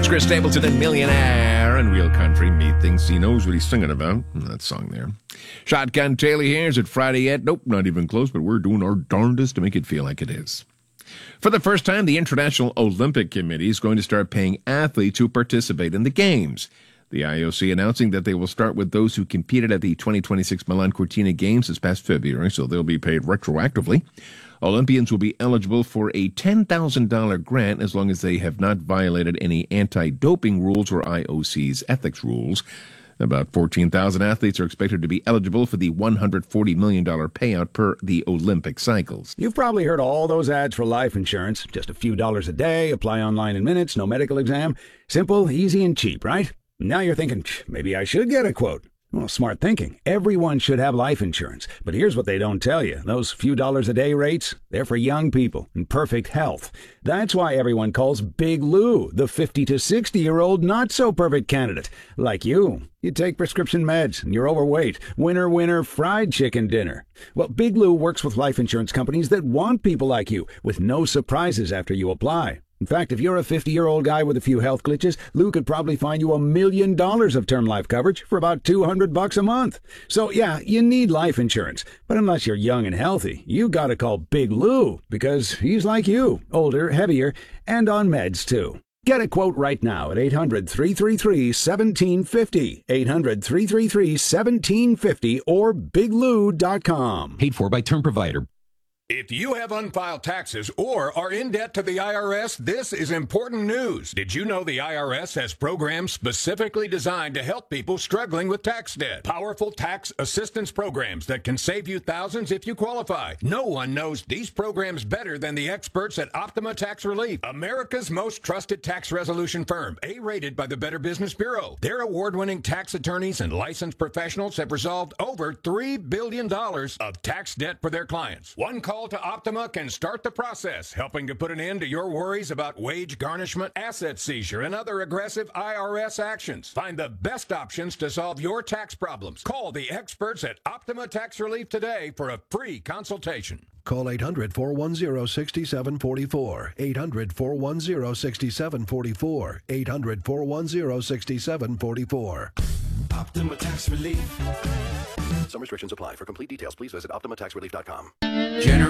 It's Chris Stapleton and Millionaire and Real Country. Me thinks he knows what he's singing about. That song there. Shotgun Taylor here. Is it Friday yet? Nope, not even close, but we're doing our darndest to make it feel like it is. For the first time, the International Olympic Committee is going to start paying athletes who participate in the Games. The IOC announcing that they will start with those who competed at the 2026 Milan Cortina Games this past February, so they'll be paid retroactively. Olympians will be eligible for a $10,000 grant as long as they have not violated any anti-doping rules or IOC's ethics rules. About 14,000 athletes are expected to be eligible for the $140 million payout per the Olympic cycles. You've probably heard all those ads for life insurance. Just a few dollars a day, apply online in minutes, no medical exam. Simple, easy, and cheap, right? Now you're thinking, maybe I should get a quote. Well, smart thinking. Everyone should have life insurance. But here's what they don't tell you. Those few dollars a day rates, they're for young people in perfect health. That's why everyone calls Big Lou the 50 to 60-year-old not-so-perfect candidate. Like you. You take prescription meds and you're overweight. Winner, winner, fried chicken dinner. Well, Big Lou works with life insurance companies that want people like you with no surprises after you apply. In fact, if you're a 50-year-old guy with a few health glitches, Lou could probably find you $1 million of term life coverage for about $200 a month. So yeah, you need life insurance. But unless you're young and healthy, you gotta call Big Lou because he's like you, older, heavier, and on meds too. Get a quote right now at 800-333-1750, 800-333-1750, or biglou.com. Paid for by term provider. If you have unfiled taxes or are in debt to the IRS, this is important news. Did you know the IRS has programs specifically designed to help people struggling with tax debt? Powerful tax assistance programs that can save you thousands if you qualify. No one knows these programs better than the experts at Optima Tax Relief, America's most trusted tax resolution firm, A-rated by the Better Business Bureau. Their award-winning tax attorneys and licensed professionals have resolved over $3 billion of tax debt for their clients. One call to Optima can start the process, helping to put an end to your worries about wage garnishment, asset seizure, and other aggressive IRS actions. Find the best options to solve your tax problems. Call the experts at Optima Tax Relief today for a free consultation. Call 800-410-6744, 800-410-6744, 800-410-6744. Optima Tax Relief. Some restrictions apply. For complete details, please visit OptimaTaxRelief.com.